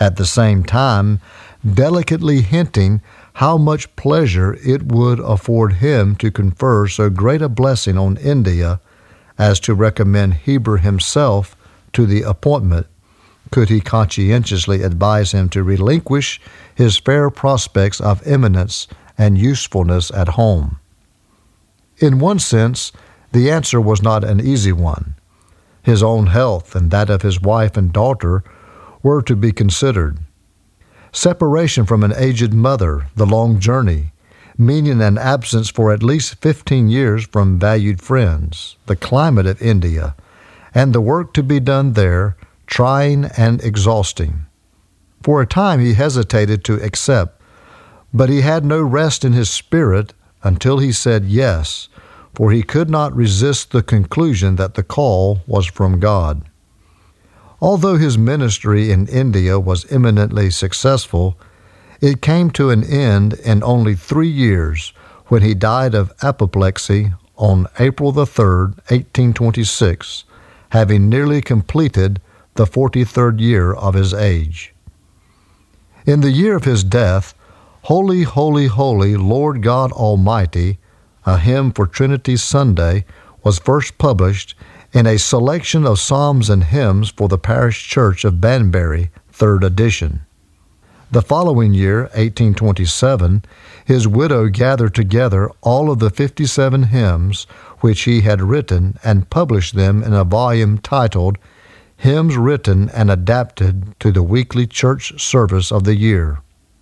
at the same time delicately hinting how much pleasure it would afford him to confer so great a blessing on India as to recommend Heber himself to the appointment, could he conscientiously advise him to relinquish his fair prospects of eminence and usefulness at home. In one sense, the answer was not an easy one. His own health and that of his wife and daughter were to be considered. Separation from an aged mother, the long journey, meaning an absence for at least 15 years from valued friends, the climate of India, and the work to be done there, trying and exhausting. For a time he hesitated to accept, but he had no rest in his spirit until he said yes, for he could not resist the conclusion that the call was from God. Although his ministry in India was eminently successful, it came to an end in only 3 years when he died of apoplexy on April 3rd, 1826, having nearly completed the 43rd year of his age. In the year of his death, Holy, Holy, Holy, Lord God Almighty, a hymn for Trinity Sunday, was first published in a selection of psalms and hymns for the parish church of Banbury, 3rd edition. The following year, 1827, his widow gathered together all of the 57 hymns which he had written and published them in a volume titled Hymns Written and Adapted to the Weekly Church Service of the Year.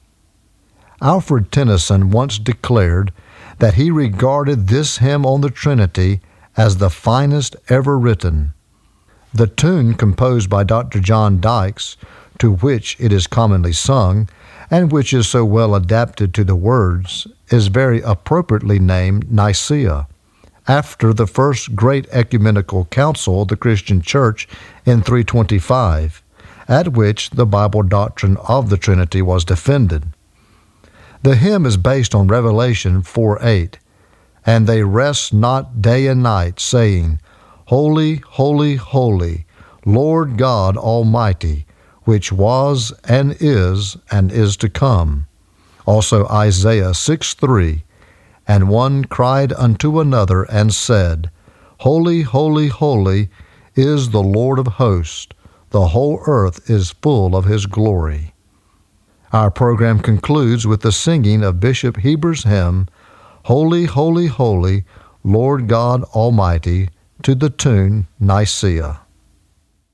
Alfred Tennyson once declared that he regarded this hymn on the Trinity as the finest ever written. The tune composed by Dr. John Dykes, to which it is commonly sung, and which is so well adapted to the words, is very appropriately named Nicaea, after the first great ecumenical council of the Christian Church in 325, at which the Bible doctrine of the Trinity was defended. The hymn is based on Revelation 4:8, and they rest not day and night, saying, Holy, Holy, Holy, Lord God Almighty, which was and is to come. Also Isaiah 6:3, and one cried unto another and said, Holy, Holy, Holy is the Lord of hosts, the whole earth is full of his glory. Our program concludes with the singing of Bishop Heber's hymn, Holy, Holy, Holy, Lord God Almighty, to the tune Nicaea.